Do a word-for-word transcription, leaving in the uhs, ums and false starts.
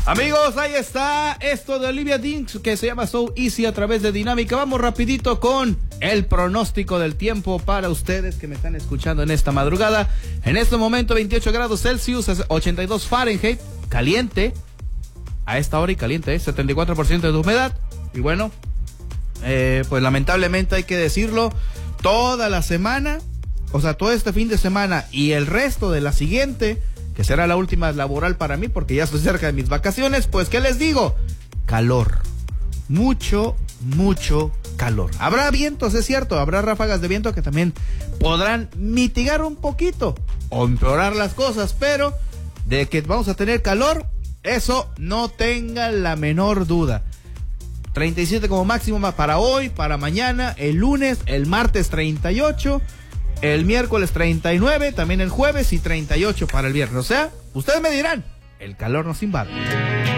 Amigos, ahí está esto de Olivia Dean que se llama So Easy a través de Dinámica. Vamos rapidito con el pronóstico del tiempo para ustedes que me están escuchando en esta madrugada. En este momento veintiocho grados Celsius, ochenta y dos Fahrenheit, caliente. A esta hora y caliente, ¿eh? setenta y cuatro por ciento de humedad. Y bueno, eh, pues lamentablemente hay que decirlo, toda la semana, o sea, todo este fin de semana y el resto de la siguiente, que será la última laboral para mí porque ya estoy cerca de mis vacaciones, pues ¿qué les digo? Calor, mucho, mucho calor. Habrá vientos, es cierto, habrá ráfagas de viento que también podrán mitigar un poquito o empeorar las cosas, pero de que vamos a tener calor, eso no tengan la menor duda. treinta y siete como máximo para hoy, para mañana, el lunes, el martes treinta y ocho, el miércoles treinta y nueve, también el jueves y treinta y ocho para el viernes. O sea, ustedes me dirán, el calor nos invade.